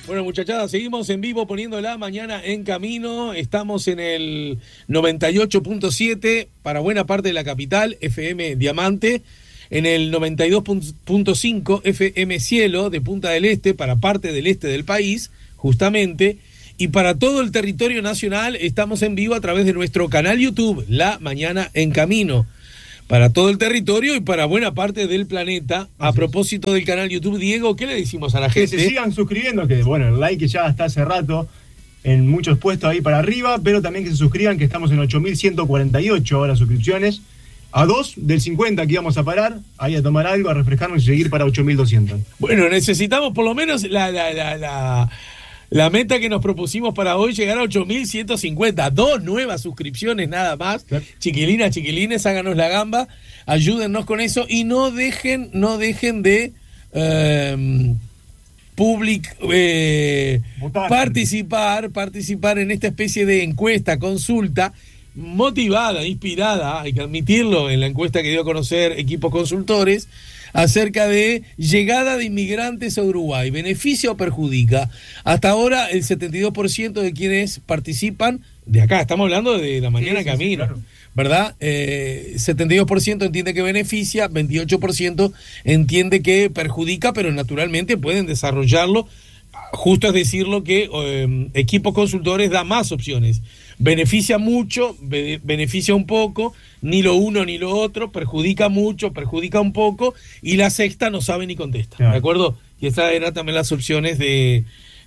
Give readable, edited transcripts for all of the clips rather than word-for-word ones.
Bueno, muchachada, seguimos en vivo poniendo la mañana en camino. Estamos en el 98.7 para buena parte de la capital, FM Diamante. En el 92.5 FM Cielo de Punta del Este para parte del este del país, justamente. Y para todo el territorio nacional estamos en vivo a través de nuestro canal YouTube, La Mañana en Camino. Para todo el territorio y para buena parte del planeta. A propósito del canal YouTube, Diego, ¿qué le decimos a la gente? Que se sigan suscribiendo, que bueno, el like ya está hace rato en muchos puestos ahí para arriba, pero también que se suscriban, que estamos en 8.148 ahora suscripciones. A 2 del 50 que íbamos a parar, ahí a tomar algo, a refrescarnos y seguir para 8.200. Bueno, necesitamos por lo menos la meta que nos propusimos para hoy, llegar a 8.150. 2 nuevas suscripciones nada más. Claro. Chiquilines, háganos la gamba, ayúdennos con eso y no dejen de participar en esta especie de encuesta, consulta, motivada, inspirada, hay que admitirlo, en la encuesta que dio a conocer Equipos Consultores, acerca de llegada de inmigrantes a Uruguay, ¿beneficia o perjudica? Hasta ahora el 72% de quienes participan, de acá, estamos hablando de La Mañana Camino, claro, ¿verdad? 72% entiende que beneficia, 28% entiende que perjudica, pero naturalmente pueden desarrollarlo. Justo es decirlo que Equipos Consultores da más opciones. Beneficia mucho, beneficia un poco, ni lo uno ni lo otro, perjudica mucho, perjudica un poco, y la sexta no sabe ni contesta. Claro. ¿De acuerdo? Y esas eran también las opciones de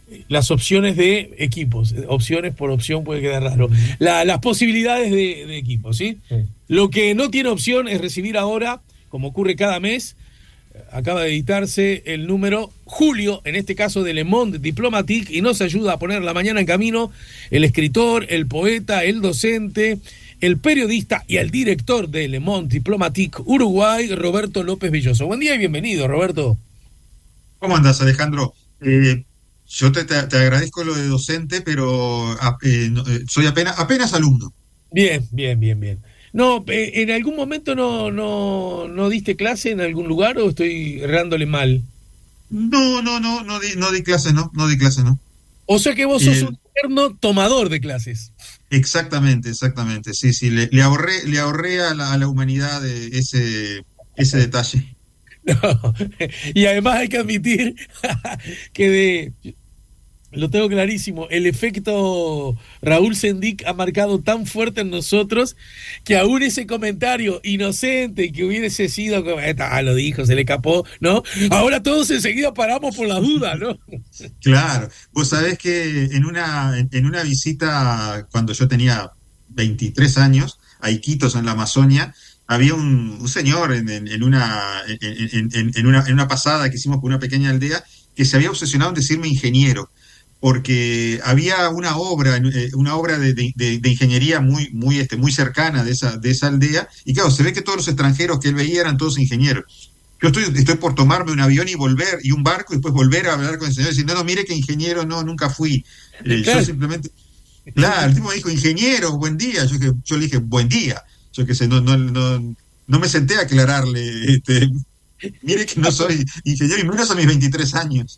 equipos. Opciones por opción puede quedar raro. Las posibilidades de equipos, ¿sí? Sí. Lo que no tiene opción es recibir ahora, como ocurre cada mes. Acaba de editarse el número Julio, en este caso de Le Monde Diplomatique, y nos ayuda a poner la mañana en camino el escritor, el poeta, el docente, el periodista y el director de Le Monde Diplomatique Uruguay, Roberto López Villoso. Buen día y bienvenido, Roberto. ¿Cómo andas, Alejandro? Yo te agradezco lo de docente, pero soy apenas alumno. Bien. No, ¿en algún momento no diste clase en algún lugar o estoy errándole mal? No di clase, no di clase. O sea que vos sos un eterno tomador de clases. Exactamente, sí, le ahorré a la humanidad ese detalle. No, y además hay que admitir que lo tengo clarísimo, el efecto Raúl Sendic ha marcado tan fuerte en nosotros que aún ese comentario inocente que hubiese sido, lo dijo, se le escapó, ¿no? Ahora todos enseguida paramos por la duda, ¿no? Claro, vos sabés que en una visita cuando yo tenía 23 años a Iquitos, en la Amazonia, había un señor en una pasada que hicimos por una pequeña aldea que se había obsesionado en decirme ingeniero, porque había una obra de ingeniería muy cercana de esa aldea, y claro, se ve que todos los extranjeros que él veía eran todos ingenieros. Yo estoy por tomarme un avión y un barco, y después volver a hablar con el señor y decir, no, mire que ingeniero, nunca fui. Yo simplemente, claro, el tipo me dijo, ingeniero, buen día. Yo le dije, buen día. Yo qué sé, no me senté a aclararle, mire que no soy ingeniero, y menos a mis 23 años.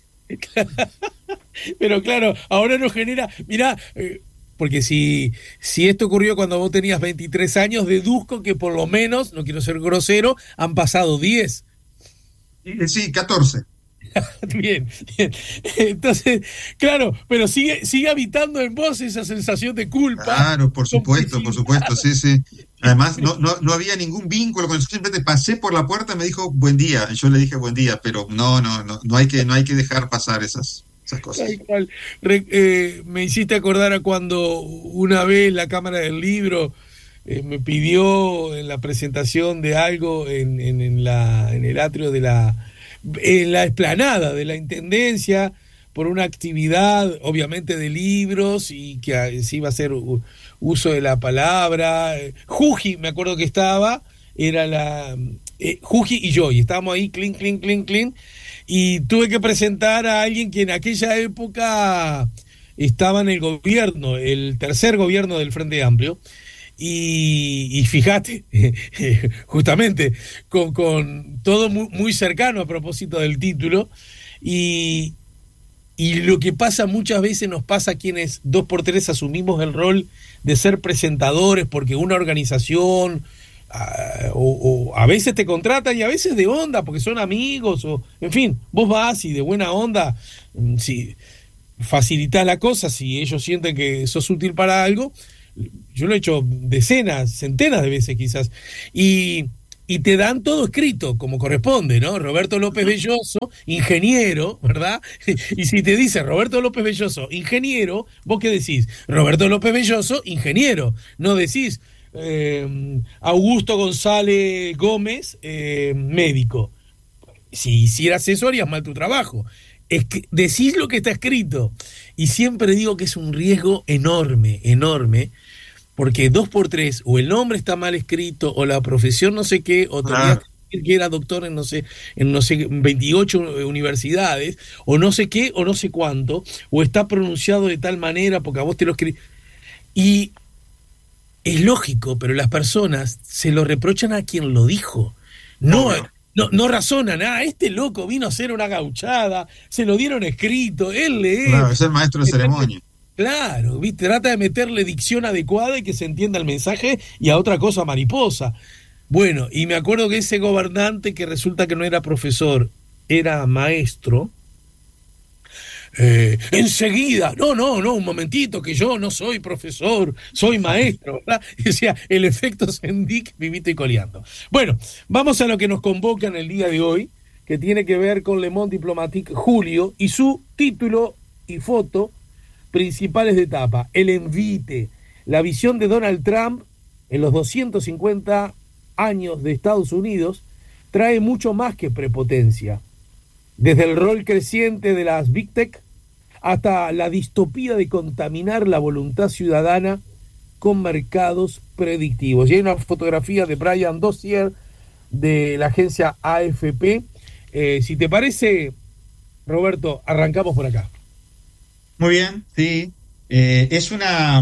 Pero claro, ahora nos genera, mirá, porque si esto ocurrió cuando vos tenías 23 años, deduzco que por lo menos, no quiero ser grosero, han pasado 10. Sí, 14. Bien. Entonces, claro, pero sigue habitando en vos esa sensación de culpa. Claro, por supuesto, sí. Además, no había ningún vínculo con eso, simplemente pasé por la puerta y me dijo buen día, yo le dije buen día, pero no hay que dejar pasar esas cosas. Me hiciste acordar a cuando una vez la Cámara del Libro me pidió en la presentación de algo en el atrio en la explanada de la Intendencia, por una actividad obviamente de libros, y que se iba a hacer uso de la palabra. Juji, me acuerdo que estaba, era Juji y yo, y estábamos ahí, clean, y tuve que presentar a alguien que en aquella época estaba en el gobierno, el tercer gobierno del Frente Amplio, y fíjate, justamente con todo muy cercano a propósito del título, y Y lo que pasa muchas veces nos pasa a quienes 2x3 asumimos el rol de ser presentadores porque una organización o a veces te contratan y a veces de onda porque son amigos o en fin, vos vas y de buena onda si facilitás la cosa, si ellos sienten que sos útil para algo. Yo lo he hecho decenas, centenas de veces quizás y te dan todo escrito, como corresponde, ¿no? Roberto López Belloso, ingeniero, ¿verdad? Y si te dice Roberto López Belloso, ingeniero, ¿vos qué decís? Roberto López Belloso, ingeniero. No decís Augusto González Gómez, médico. Si hicieras eso, harías mal tu trabajo. Es que decís lo que está escrito. Y siempre digo que es un riesgo enorme, enorme, porque 2x3, o el nombre está mal escrito, o la profesión no sé qué, o tenías que decir que era doctor en no sé 28 universidades, o no sé qué, o no sé cuánto, o está pronunciado de tal manera porque a vos te lo escribís. Y es lógico, pero las personas se lo reprochan a quien lo dijo. No razonan, este loco vino a hacer una gauchada, se lo dieron escrito, él lee. Claro, es el maestro de ceremonia. Claro, ¿viste? Trata de meterle dicción adecuada y que se entienda el mensaje y a otra cosa mariposa. Bueno, y me acuerdo que ese gobernante que resulta que no era profesor, era maestro, enseguida, no, un momentito, que yo no soy profesor, soy maestro, ¿verdad? Y decía, el efecto Sendik, vivito y coleando. Bueno, vamos a lo que nos convoca en el día de hoy, que tiene que ver con Le Monde Diplomatique Julio y su título y foto principales de etapa, el envite, la visión de Donald Trump en los 250 años de Estados Unidos trae mucho más que prepotencia, desde el rol creciente de las Big Tech hasta la distopía de contaminar la voluntad ciudadana con mercados predictivos. Y hay una fotografía de Brian Dozier de la agencia AFP. Si te parece, Roberto, arrancamos por acá. Muy bien, sí. Es una...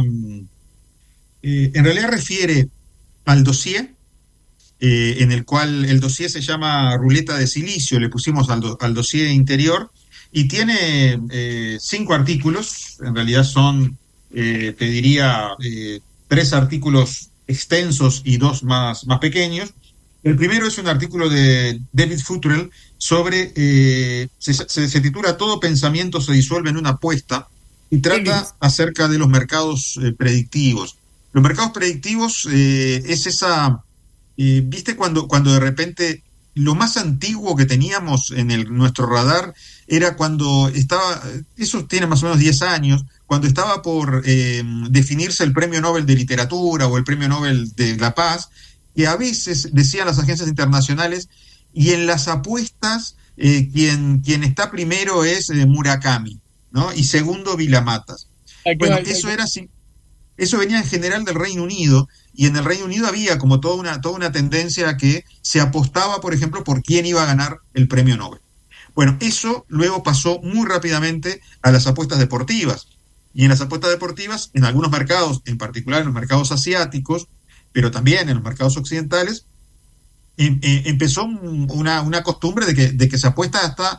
en realidad refiere al dossier, en el cual el dossier se llama Ruleta de Silicio, le pusimos al dossier interior, y tiene 5 artículos, en realidad son, te diría, 3 artículos extensos y 2 más pequeños. El primero es un artículo de David Futrell sobre, se titula Todo pensamiento se disuelve en una apuesta, y trata acerca de los mercados predictivos. Los mercados predictivos es esa, ¿viste cuando de repente lo más antiguo que teníamos en nuestro radar era cuando estaba, eso tiene más o menos 10 años, cuando estaba por definirse el Premio Nobel de Literatura o el Premio Nobel de la Paz, que a veces decían las agencias internacionales, y en las apuestas quien está primero es Murakami, ¿no? Y segundo Vilamatas. Bueno, eso era así. Eso venía en general del Reino Unido, y en el Reino Unido había como toda una tendencia a que se apostaba, por ejemplo, por quién iba a ganar el premio Nobel. Bueno, eso luego pasó muy rápidamente a las apuestas deportivas. Y en las apuestas deportivas, en algunos mercados, en particular en los mercados asiáticos, pero también en los mercados occidentales, empezó una costumbre de que se apuesta hasta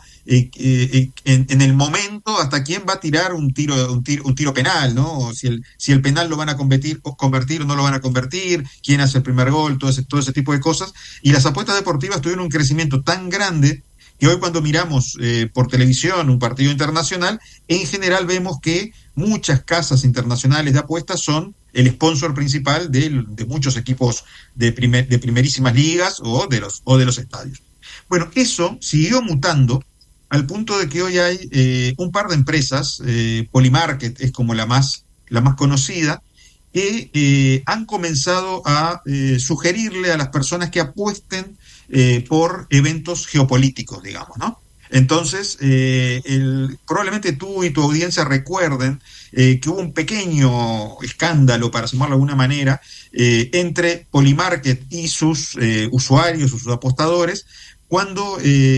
en el momento hasta quién va a tirar un tiro penal, ¿no? O si el penal lo van a convertir o no lo van a convertir, quién hace el primer gol, todo ese tipo de cosas. Y las apuestas deportivas tuvieron un crecimiento tan grande que hoy cuando miramos por televisión un partido internacional, en general vemos que muchas casas internacionales de apuestas son el sponsor principal de muchos equipos de primerísimas ligas o de los estadios. Bueno, eso siguió mutando al punto de que hoy hay un par de empresas, Polymarket es como la más conocida, que han comenzado a sugerirle a las personas que apuesten por eventos geopolíticos, digamos, ¿no? Entonces, probablemente tú y tu audiencia recuerden que hubo un pequeño escándalo, para llamarlo de alguna manera, entre Polymarket y sus usuarios, sus apostadores, cuando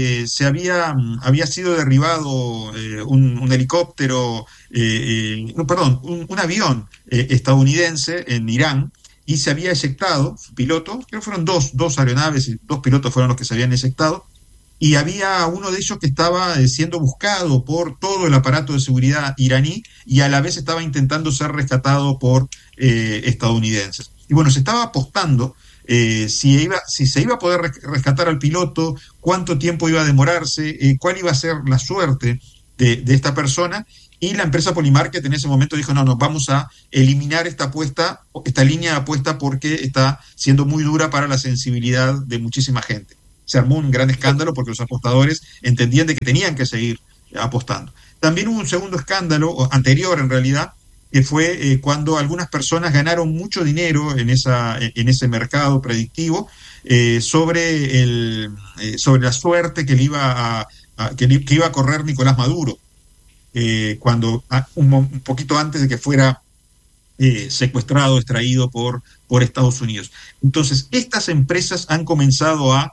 había sido derribado un helicóptero, un avión estadounidense en Irán, y se había eyectado su piloto, creo que fueron dos aeronaves, y 2 pilotos fueron los que se habían eyectado, y había uno de ellos que estaba siendo buscado por todo el aparato de seguridad iraní y a la vez estaba intentando ser rescatado por estadounidenses. Y bueno, se estaba apostando si se iba a poder rescatar al piloto, cuánto tiempo iba a demorarse, cuál iba a ser la suerte de esta persona, y la empresa Polymarket en ese momento dijo, no, vamos a eliminar esta línea de apuesta porque está siendo muy dura para la sensibilidad de muchísima gente. Se armó un gran escándalo porque los apostadores entendían de que tenían que seguir apostando. También hubo un segundo escándalo, anterior en realidad, que fue cuando algunas personas ganaron mucho dinero en ese mercado predictivo sobre la suerte que que iba a correr Nicolás Maduro, cuando un poquito antes de que fuera secuestrado, extraído por Estados Unidos. Entonces, estas empresas han comenzado a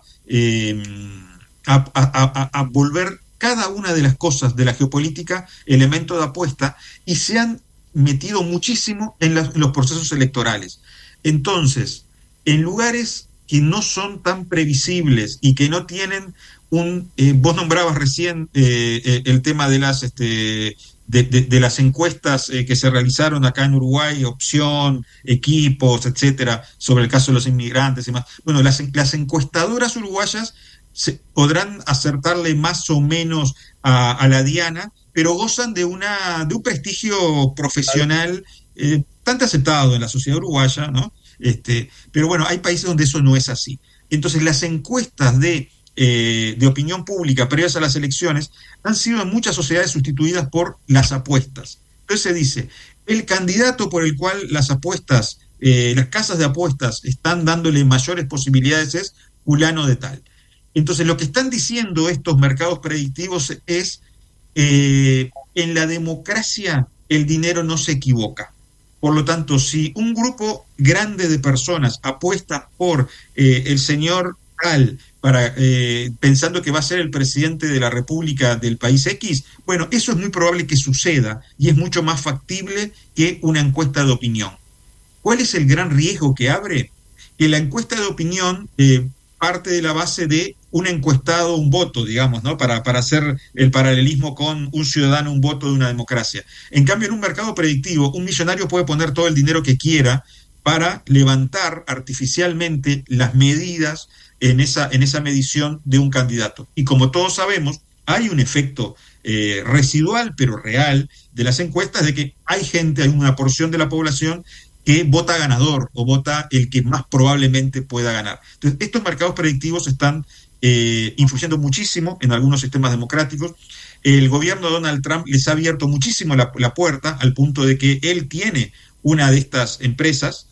volver cada una de las cosas de la geopolítica elemento de apuesta, y se han metido muchísimo en los procesos electorales. Entonces, en lugares que no son tan previsibles y que no tienen vos nombrabas recién el tema de las encuestas que se realizaron acá en Uruguay, Opción, Equipos, etcétera, sobre el caso de los inmigrantes y más. Bueno, las encuestadoras uruguayas podrán acertarle más o menos a la diana, pero gozan de un prestigio profesional bastante aceptado en la sociedad uruguaya, ¿no? Pero bueno, hay países donde eso no es así. Entonces, las encuestas de opinión pública previas a las elecciones han sido en muchas sociedades sustituidas por las apuestas. Entonces se dice, el candidato por el cual las apuestas, las casas de apuestas están dándole mayores posibilidades es fulano de tal. Entonces lo que están diciendo estos mercados predictivos es, en la democracia el dinero no se equivoca. Por lo tanto, si un grupo grande de personas apuesta por el señor tal, pensando que va a ser el presidente de la República del país X, bueno, eso es muy probable que suceda y es mucho más factible que una encuesta de opinión. ¿Cuál es el gran riesgo que abre? Que la encuesta de opinión parte de la base de un encuestado, un voto, digamos, ¿no? Para hacer el paralelismo con un ciudadano, un voto de una democracia. En cambio, en un mercado predictivo, un millonario puede poner todo el dinero que quiera para levantar artificialmente las medidas en esa medición de un candidato. Y como todos sabemos, hay un efecto residual, pero real, de las encuestas, de que hay una porción de la población que vota ganador o vota el que más probablemente pueda ganar. Entonces, estos mercados predictivos están influyendo muchísimo en algunos sistemas democráticos. El gobierno de Donald Trump les ha abierto muchísimo la puerta, al punto de que él tiene una de estas empresas,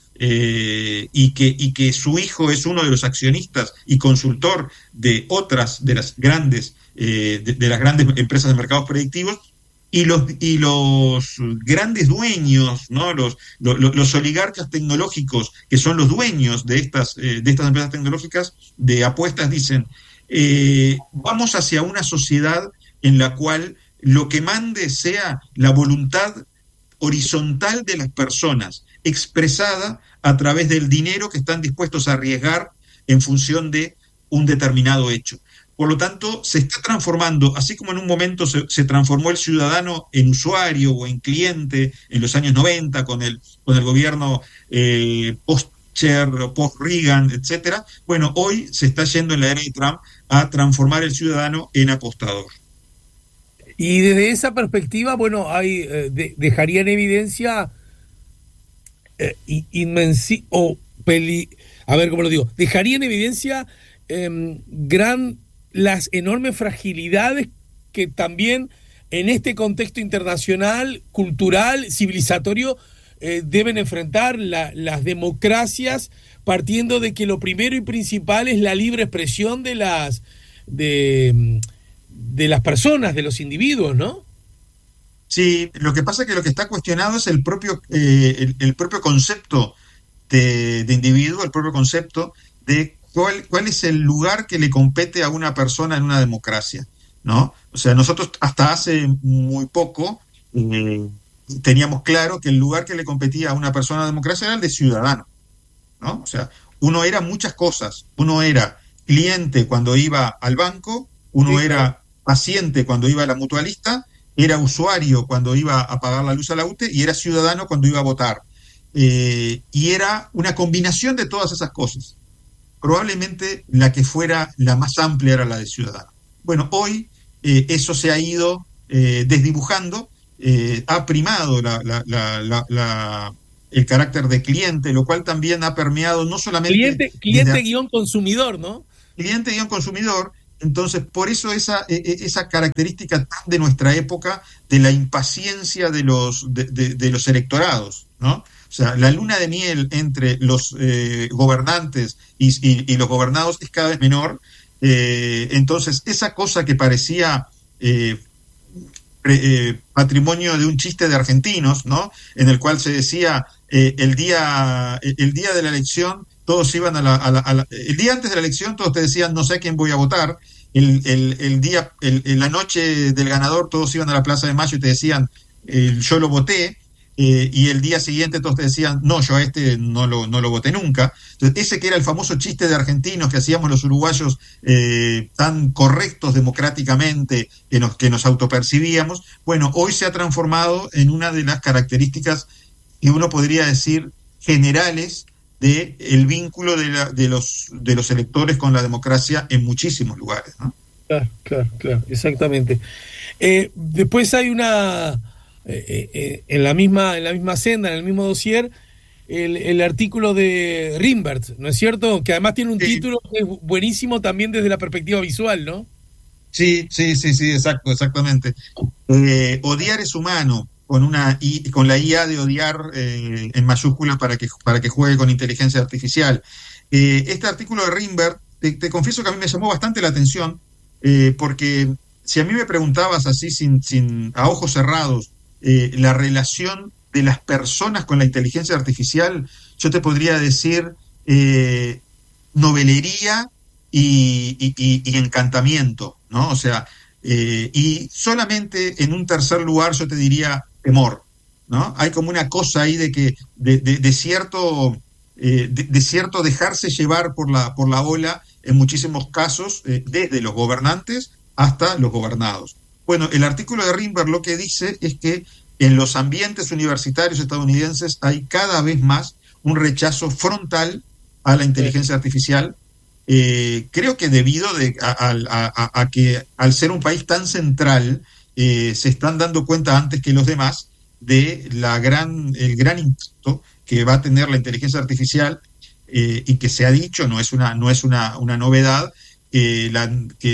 y que su hijo es uno de los accionistas y consultor de otras de las grandes empresas de mercados predictivos, y los grandes dueños, ¿no? los oligarcas tecnológicos, que son los dueños de estas empresas tecnológicas de apuestas, dicen, vamos hacia una sociedad en la cual lo que mande sea la voluntad horizontal de las personas, expresada a través del dinero que están dispuestos a arriesgar en función de un determinado hecho. Por lo tanto, se está transformando, así como en un momento se transformó el ciudadano en usuario o en cliente en los años 90 con el gobierno post-Cher, post-Reagan, etcétera. Bueno, hoy se está yendo en la era de Trump a transformar el ciudadano en apostador. Y desde esa perspectiva, bueno, dejaría en evidencia dejaría en evidencia las enormes fragilidades que también en este contexto internacional, cultural, civilizatorio, deben enfrentar las democracias, partiendo de que lo primero y principal es la libre expresión de las personas, de los individuos, ¿no? Sí, lo que pasa es que lo que está cuestionado es el propio concepto de individuo, el propio concepto de cuál es el lugar que le compete a una persona en una democracia, ¿no? O sea, nosotros hasta hace muy poco teníamos claro que el lugar que le competía a una persona en la democracia era el de ciudadano, ¿no? O sea, uno era muchas cosas. Uno era cliente cuando iba al banco, Uno Sí, claro. era paciente cuando iba a la mutualista, era usuario cuando iba a pagar la luz a la UTE y era ciudadano cuando iba a votar. Y era una combinación de todas esas cosas. Probablemente la que fuera la más amplia era la de ciudadano. Bueno, hoy eso se ha ido desdibujando, ha primado el carácter de cliente, lo cual también ha permeado no solamente Cliente desde guión consumidor, ¿no? cliente y un consumidor. Entonces, por eso esa característica tan de nuestra época de la impaciencia de los electorados, ¿no? O sea, la luna de miel entre los gobernantes y los gobernados es cada vez menor. Entonces, esa cosa que parecía patrimonio de un chiste de argentinos, ¿no? En el cual se decía el día de la elección todos iban el día antes de la elección todos te decían no sé a quién voy a votar, la noche del ganador todos iban a la Plaza de Mayo y te decían yo lo voté, y el día siguiente todos te decían no, yo a este no lo voté nunca. Entonces, ese que era el famoso chiste de argentinos que hacíamos los uruguayos, tan correctos democráticamente que nos autopercibíamos, bueno, hoy se ha transformado en una de las características que uno podría decir generales de el vínculo de los electores con la democracia en muchísimos lugares, ¿no? Claro, claro, claro, exactamente. Después hay en la misma senda, en el mismo dossier, el artículo de Rimbert, ¿no es cierto? Que además tiene un Sí, título que es buenísimo también desde la perspectiva visual, ¿no? sí, exacto, exactamente. Odiar es humano, con la IA de odiar en mayúsculas para que juegue con inteligencia artificial. Este artículo de Rimbert, te confieso que a mí me llamó bastante la atención, porque si a mí me preguntabas así, a ojos cerrados, la relación de las personas con la inteligencia artificial, yo te podría decir novelería y encantamiento, ¿no? O sea, y solamente en un tercer lugar yo te diría temor, ¿no? Hay como una cosa ahí de cierto dejarse llevar por la ola en muchísimos casos, desde los gobernantes hasta los gobernados. Bueno, el artículo de Rimberg lo que dice es que en los ambientes universitarios estadounidenses hay cada vez más un rechazo frontal a la inteligencia artificial. Creo que debido a que al ser un país tan central, se están dando cuenta antes que los demás de el gran impacto que va a tener la inteligencia artificial, y que se ha dicho, no es una novedad, que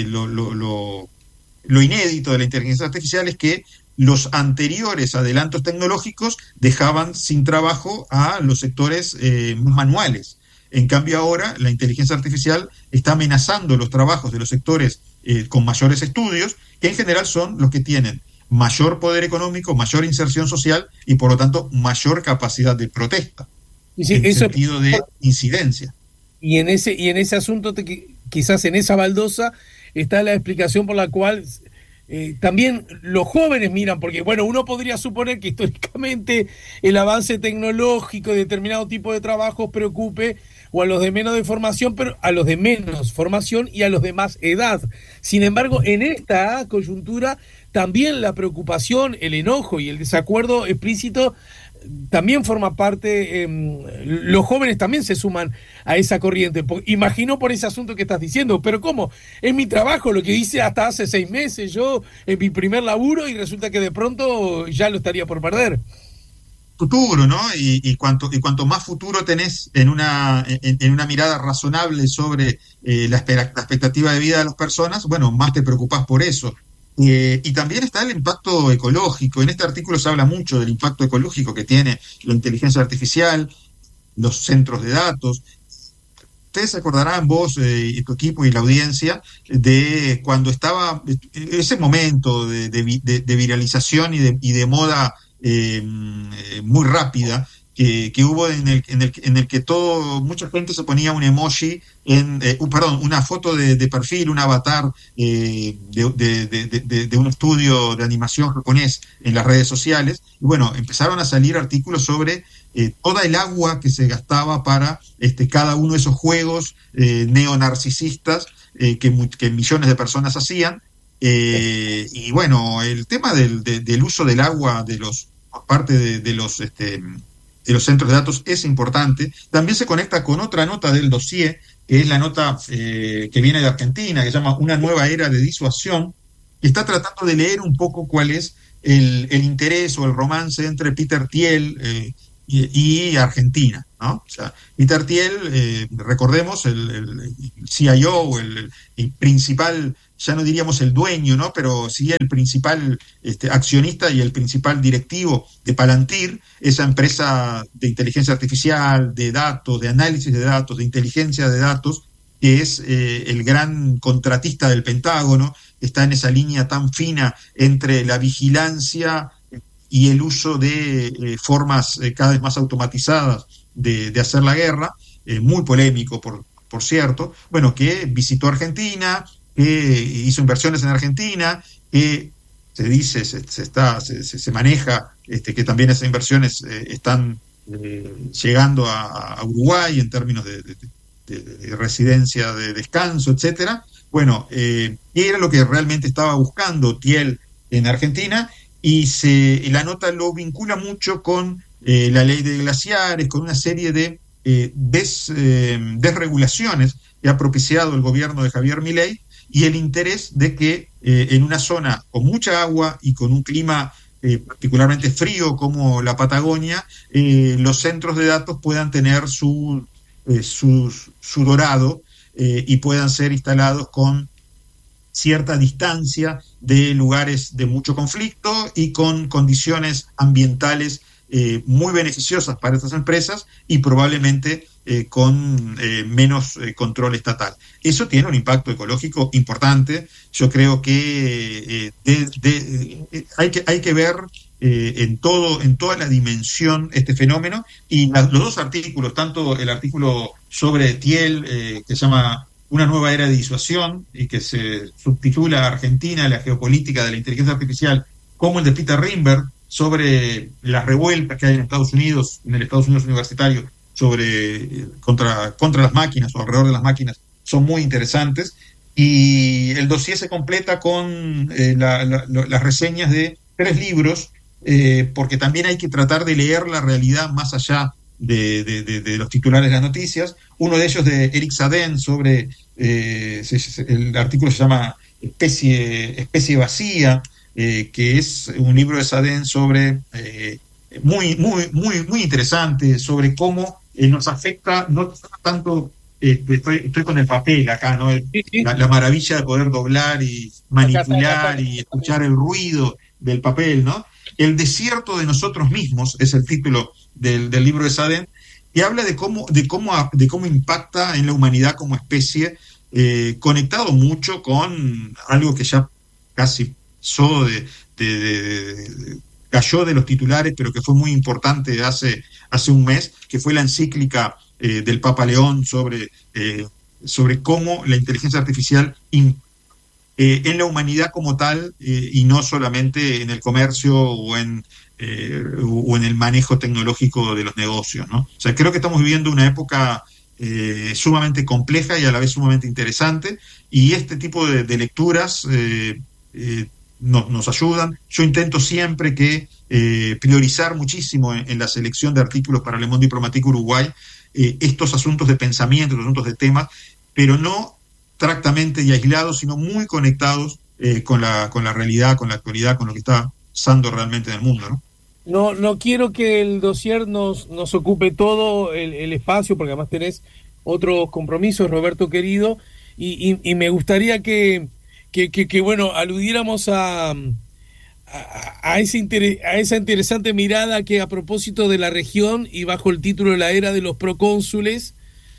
lo inédito de la inteligencia artificial es que los anteriores adelantos tecnológicos dejaban sin trabajo a los sectores manuales. En cambio ahora la inteligencia artificial está amenazando los trabajos de los sectores con mayores estudios, que en general son los que tienen mayor poder económico, mayor inserción social y por lo tanto mayor capacidad de protesta, Y sí, en eso, sentido de incidencia. y en ese asunto, quizás en esa baldosa, está la explicación por la cual también los jóvenes miran, porque bueno, uno podría suponer que históricamente el avance tecnológico de determinado tipo de trabajos preocupe o a los de menos de formación, pero a los de menos formación y a los de más edad. Sin embargo, en esta coyuntura también la preocupación, el enojo y el desacuerdo explícito también forma parte, los jóvenes también se suman a esa corriente. Imagino por ese asunto que estás diciendo, pero ¿cómo? Es mi trabajo, lo que hice hasta hace 6 meses, yo en mi primer laburo, y resulta que de pronto ya lo estaría por perder. Futuro, ¿no? Y cuanto más futuro tenés en una mirada razonable sobre la expectativa de vida de las personas, bueno, más te preocupás por eso. Y también está el impacto ecológico. En este artículo se habla mucho del impacto ecológico que tiene la inteligencia artificial, los centros de datos. Ustedes se acordarán, vos y tu equipo y la audiencia, de cuando estaba ese momento de viralización y de moda muy rápida, que hubo en el que mucha gente se ponía un emoji, una foto de perfil, un avatar de un estudio de animación japonés en las redes sociales. Y bueno, empezaron a salir artículos sobre toda el agua que se gastaba para cada uno de esos juegos neonarcisistas que millones de personas hacían. Y bueno, el tema del uso del agua por parte de los centros de datos es importante. También se conecta con otra nota del dossier, que es la nota que viene de Argentina, que se llama Una nueva era de disuasión, que está tratando de leer un poco cuál es el interés o el romance entre Peter Thiel y Argentina, ¿no? O sea, Peter Thiel, recordemos, el CIO, o el principal, ya no diríamos el dueño, ¿no? Pero sí el principal accionista y el principal directivo de Palantir, esa empresa de inteligencia artificial, de datos, de análisis de datos, de inteligencia de datos, que es el gran contratista del Pentágono, está en esa línea tan fina entre la vigilancia y el uso de formas cada vez más automatizadas de hacer la guerra, muy polémico, por cierto, bueno, que visitó Argentina, que hizo inversiones en Argentina, que se dice, se maneja que también esas inversiones están llegando a Uruguay en términos de residencia, de descanso, etcétera. Bueno, era lo que realmente estaba buscando Thiel en Argentina, y la nota lo vincula mucho con la ley de glaciares, con una serie de desregulaciones que ha propiciado el gobierno de Javier Milei, y el interés de que en una zona con mucha agua y con un clima particularmente frío como la Patagonia, los centros de datos puedan tener su dorado y puedan ser instalados con cierta distancia de lugares de mucho conflicto y con condiciones ambientales muy beneficiosas para estas empresas, y probablemente con menos control estatal. Eso tiene un impacto ecológico importante. Yo creo que hay que ver en toda la dimensión este fenómeno, y los dos artículos, tanto el artículo sobre Thiel, que se llama Una nueva era de disuasión, y que se subtitula Argentina, la geopolítica de la inteligencia artificial, como el de Peter Rimberg sobre las revueltas que hay en Estados Unidos, en el Estados Unidos universitario, contra las máquinas o alrededor de las máquinas, son muy interesantes. Y el dossier se completa con las reseñas de 3 libros, porque también hay que tratar de leer la realidad más allá de los titulares de las noticias. Uno de ellos de Eric Sadin sobre, el artículo se llama Especie vacía, que es un libro de Sadin sobre muy interesante, sobre cómo nos afecta, no tanto, estoy con el papel acá, ¿no? La maravilla de poder doblar y manipular y escuchar el ruido del papel, ¿no? El desierto de nosotros mismos es el título del libro de Sadin, que habla de cómo impacta en la humanidad como especie, conectado mucho con algo que ya casi cayó de los titulares, pero que fue muy importante hace un mes, que fue la encíclica del Papa León sobre cómo la inteligencia artificial en la humanidad como tal, y no solamente en el comercio o en el manejo tecnológico de los negocios, ¿no? O sea, creo que estamos viviendo una época sumamente compleja y a la vez sumamente interesante, y este tipo de lecturas nos ayudan. Yo intento siempre priorizar muchísimo en la selección de artículos para Le Monde Diplomatique Uruguay estos asuntos de pensamiento, los asuntos de temas, pero no tractamente y aislados, sino muy conectados con la realidad, con la actualidad, con lo que está pasando realmente en el mundo, ¿no? No quiero que el dossier nos ocupe todo el espacio, porque además tenés otros compromisos, Roberto querido, y me gustaría que bueno, aludiéramos a esa interesante mirada que, a propósito de la región y bajo el título de La Era de los Procónsules,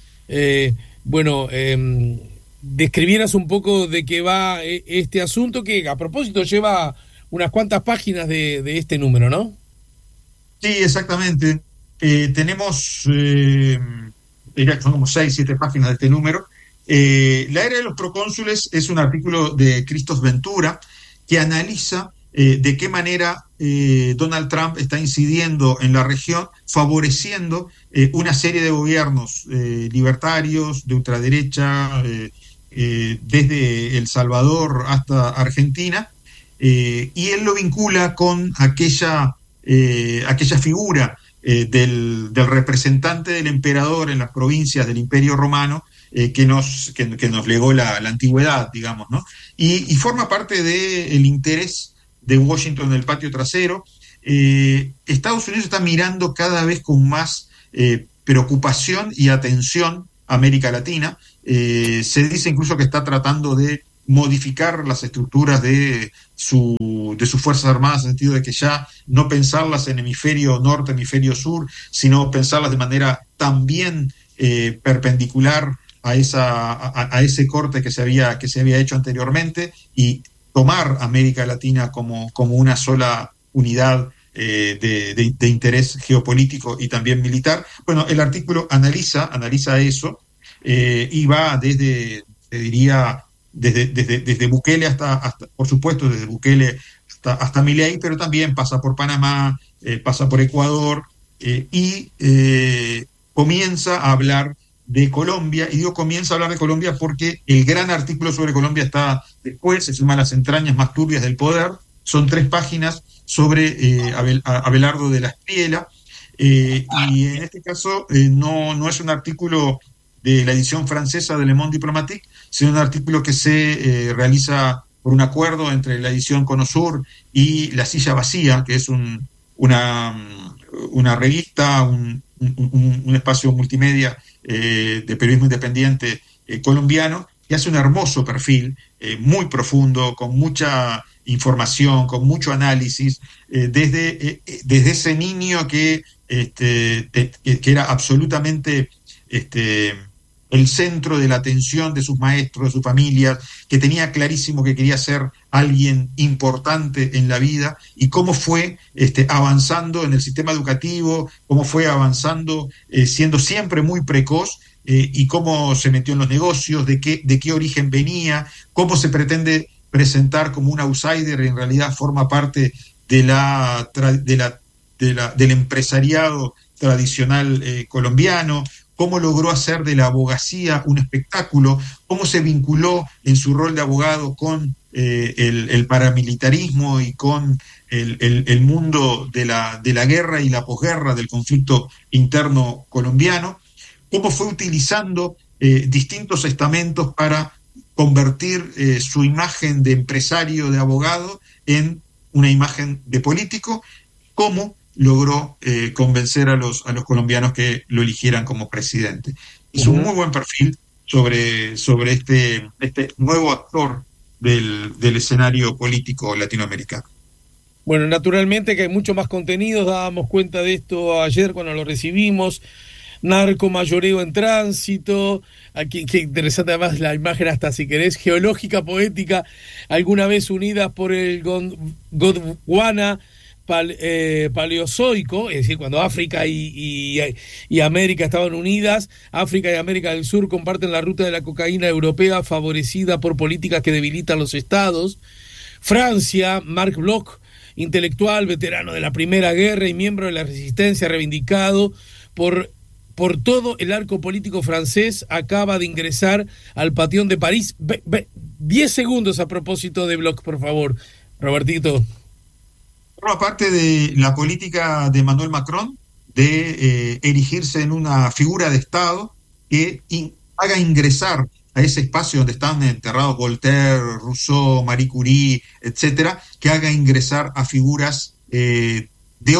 describieras un poco de qué va este asunto, que a propósito lleva unas cuantas páginas de este número, ¿no? Sí, exactamente. tenemos, son como 6, 7 páginas de este número. La era de los procónsules es un artículo de Christos Ventura que analiza de qué manera Donald Trump está incidiendo en la región, favoreciendo una serie de gobiernos libertarios, de ultraderecha, desde El Salvador hasta Argentina, y él lo vincula con aquella figura del representante del emperador en las provincias del Imperio Romano, que nos legó la antigüedad, digamos, ¿no? Y forma parte del interés de Washington en el patio trasero. Estados Unidos está mirando cada vez con más preocupación y atención a América Latina. Se dice incluso que está tratando de modificar las estructuras de sus Fuerzas Armadas, en el sentido de que ya no pensarlas en hemisferio norte, hemisferio sur, sino pensarlas de manera también perpendicular a ese corte que se había hecho anteriormente, y tomar América Latina como una sola unidad de interés geopolítico y también militar. Bueno, el artículo analiza eso, y va desde Bukele hasta, por supuesto, desde Bukele hasta Milei, pero también pasa por Panamá, pasa por Ecuador, y comienza a hablar de Colombia. Y digo comienza a hablar de Colombia porque el gran artículo sobre Colombia está después, se llama Las entrañas más turbias del poder. Son 3 páginas sobre Abelardo de la Espriella, y en este caso no es un artículo de la edición francesa de Le Monde Diplomatique, sino un artículo que se realiza por un acuerdo entre la edición Cono Sur y La Silla Vacía, que es una revista, un espacio multimedia de periodismo independiente colombiano, que hace un hermoso perfil, muy profundo, con mucha información, con mucho análisis, desde ese niño que era absolutamente el centro de la atención de sus maestros, de sus familias, que tenía clarísimo que quería ser alguien importante en la vida, y cómo fue avanzando en el sistema educativo, cómo fue avanzando siendo siempre muy precoz, y cómo se metió en los negocios, de qué origen venía, cómo se pretende presentar como un outsider, en realidad forma parte del empresariado tradicional colombiano, cómo logró hacer de la abogacía un espectáculo, cómo se vinculó en su rol de abogado con el paramilitarismo y con el mundo de la guerra y la posguerra, del conflicto interno colombiano, cómo fue utilizando distintos estamentos para convertir su imagen de empresario, de abogado, en una imagen de político, cómo logró convencer a los colombianos que lo eligieran como presidente. Hizo un muy buen perfil sobre este nuevo actor del escenario político latinoamericano. Bueno, naturalmente que hay mucho más contenidos, dábamos cuenta de esto ayer cuando lo recibimos. Narcomayoreo en tránsito, aquí, qué interesante además la imagen, hasta si querés, geológica, poética, alguna vez unidas por el Gondwana paleozoico, es decir, cuando África y América estaban unidas. África y América del Sur comparten la ruta de la cocaína europea, favorecida por políticas que debilitan los estados. Francia, Marc Bloch, intelectual, veterano de la Primera Guerra y miembro de la Resistencia, reivindicado por todo el arco político francés, acaba de ingresar al Panteón de París. 10 segundos a propósito de Bloch, por favor, Robertito. Forma parte de la política de Emmanuel Macron de erigirse en una figura de Estado que haga ingresar a ese espacio donde están enterrados Voltaire, Rousseau, Marie Curie, etcétera, que haga ingresar a figuras de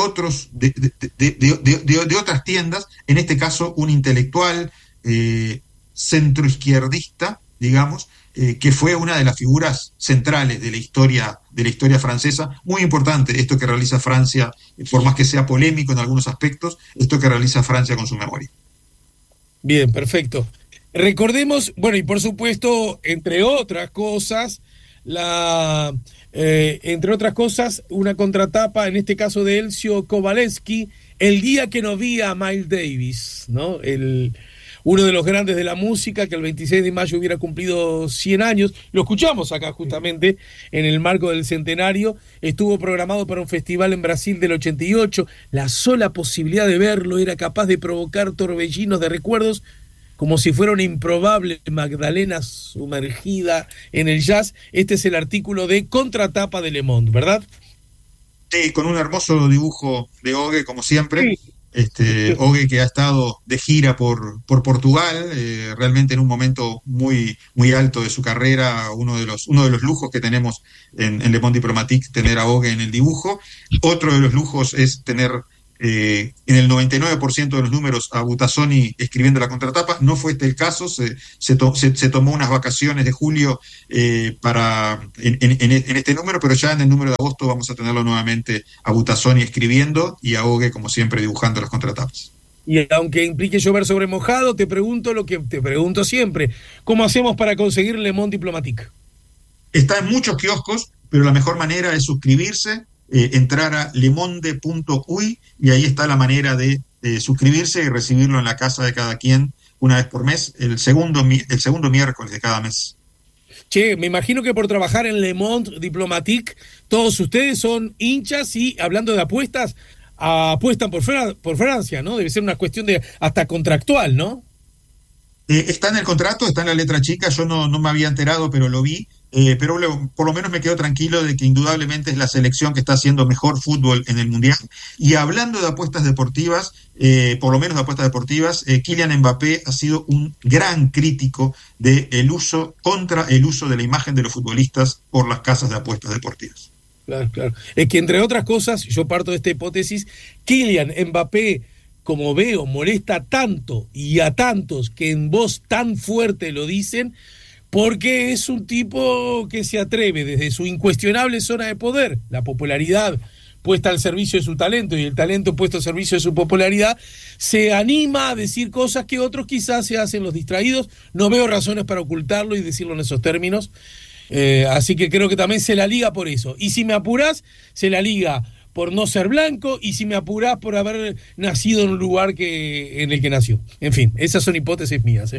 otras tiendas, en este caso un intelectual centroizquierdista, digamos, que fue una de las figuras centrales de la historia francesa. Muy importante esto que realiza Francia, por más que sea polémico en algunos aspectos, esto que realiza Francia con su memoria. Bien, perfecto. Recordemos, bueno, y por supuesto, entre otras cosas, la Entre otras cosas, una contratapa, en este caso de Elcio Kowalewski, el día que no vi a Miles Davis, ¿no? Uno de los grandes de la música, que el 26 de mayo hubiera cumplido 100 años. Lo escuchamos acá justamente en el marco del centenario. Estuvo programado para un festival en Brasil del 88. La sola posibilidad de verlo era capaz de provocar torbellinos de recuerdos, como si fuera una improbable Magdalena sumergida en el jazz. Este es el artículo de contratapa de Le Monde, ¿verdad? Sí, con un hermoso dibujo de Oge, como siempre. Sí. Oge, que ha estado de gira por Portugal, realmente en un momento muy, muy alto de su carrera, uno de los lujos que tenemos en Le Monde Diplomatique, tener a Oge en el dibujo. Otro de los lujos es tener en el 99% de los números a Butazzoni escribiendo la contratapa. No fue este el caso, se tomó unas vacaciones de julio en este número, pero ya en el número de agosto vamos a tenerlo nuevamente a Butazzoni escribiendo y a Oge, como siempre, dibujando las contratapas. Y aunque implique llover sobre mojado, te pregunto lo que te pregunto siempre: ¿cómo hacemos para conseguir Le Monde Diplomatique? Está en muchos kioscos, pero la mejor manera es suscribirse, entrar a lemonde.uy, y ahí está la manera de suscribirse y recibirlo en la casa de cada quien una vez por mes, el segundo miércoles de cada mes. Che, me imagino que por trabajar en Le Monde Diplomatique, todos ustedes son hinchas y, hablando de apuestas, apuestan por Francia, ¿no? Debe ser una cuestión de hasta contractual, ¿no? Está en el contrato, está en la letra chica, yo no me había enterado, pero lo vi. Pero por lo menos me quedo tranquilo de que indudablemente es la selección que está haciendo mejor fútbol en el Mundial. Y hablando de apuestas deportivas, por lo menos de apuestas deportivas, Kylian Mbappé ha sido un gran crítico contra el uso de la imagen de los futbolistas por las casas de apuestas deportivas. Claro, claro. Es que, entre otras cosas, yo parto de esta hipótesis: Kylian Mbappé, como veo, molesta tanto y a tantos que en voz tan fuerte lo dicen, porque es un tipo que se atreve desde su incuestionable zona de poder, la popularidad puesta al servicio de su talento y el talento puesto al servicio de su popularidad, se anima a decir cosas que otros quizás se hacen los distraídos. No veo razones para ocultarlo y decirlo en esos términos, así que creo que también se la liga por eso. Y si me apurás, se la liga por no ser blanco, y si me apurás, por haber nacido en un lugar en el que nació. En fin, esas son hipótesis mías,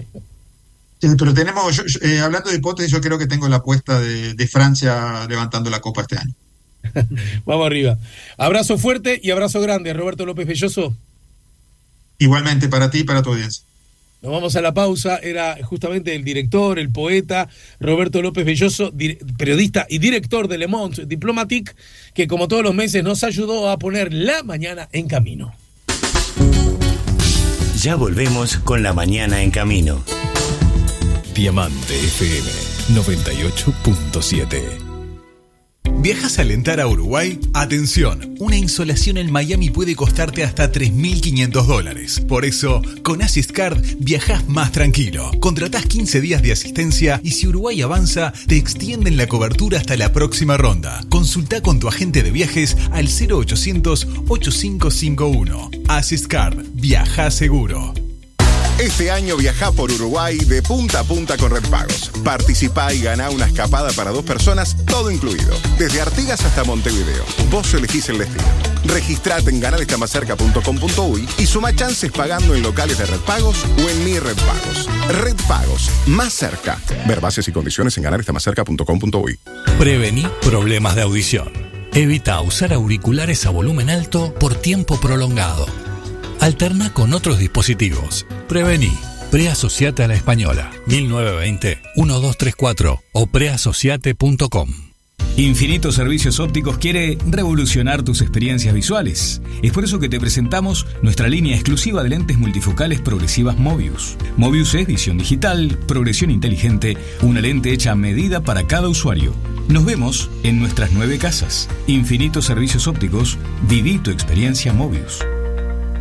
Sí, pero tenemos, hablando de hipótesis, yo creo que tengo la apuesta de Francia levantando la copa este año. Vamos arriba. Abrazo fuerte y abrazo grande, Roberto López Belloso. Igualmente para ti y para tu audiencia. Nos vamos a la pausa. Era justamente el director, el poeta Roberto López Belloso, periodista y director de Le Monde Diplomatique, que como todos los meses nos ayudó a poner la mañana en camino. Ya volvemos con La Mañana en Camino. Diamante FM 98.7. ¿Viajas a alentar a Uruguay? Atención, una insolación en Miami puede costarte hasta $3.500. Por eso, con Assist Card viajás más tranquilo. Contratás 15 días de asistencia y si Uruguay avanza, te extienden la cobertura hasta la próxima ronda. Consultá con tu agente de viajes al 0800-8551. Assist Card, viajá seguro. Este año viajá por Uruguay de punta a punta con Red Pagos. Participá y ganá una escapada para 2 personas, todo incluido. Desde Artigas hasta Montevideo. Vos elegís el destino. Registrate en ganarestamascerca.com.uy y suma chances pagando en locales de Red Pagos o en Mi Red Pagos. Red Pagos, más cerca. Ver bases y condiciones en ganarestamascerca.com.uy. Prevení problemas de audición. Evita usar auriculares a volumen alto por tiempo prolongado. Alterna con otros dispositivos. Prevení. Preasociate a la Española. 1920-1234 o preasociate.com. Infinito Servicios Ópticos quiere revolucionar tus experiencias visuales. Es por eso que te presentamos nuestra línea exclusiva de lentes multifocales progresivas Mobius. Mobius es visión digital, progresión inteligente, una lente hecha a medida para cada usuario. Nos vemos en nuestras 9 casas. Infinito Servicios Ópticos, viví tu experiencia Mobius.